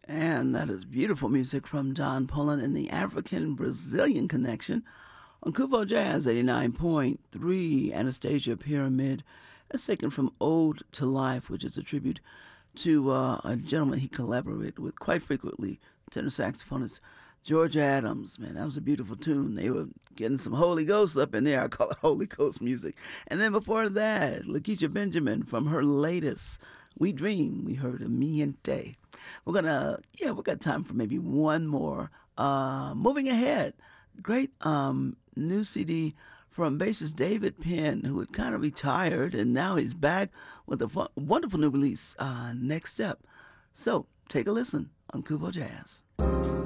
And that is beautiful music from John Pullen and the African Brazilian Connection on Kubo Jazz 89.3. Anastasia Pyramid. That's taken from Ode to Life, which is a tribute to a gentleman he collaborated with quite frequently, tenor saxophonist George Adams. Man, that was a beautiful tune. They were getting some Holy Ghost up in there. I call it Holy Ghost music. And then before that, Lakeisha Benjamin from her latest We Dream, we heard Ambiente. We got time for maybe one more. Moving ahead, great new CD from bassist David Penn, who had kind of retired, and now he's back with a wonderful new release, Next Step. So take a listen on Kubo Jazz.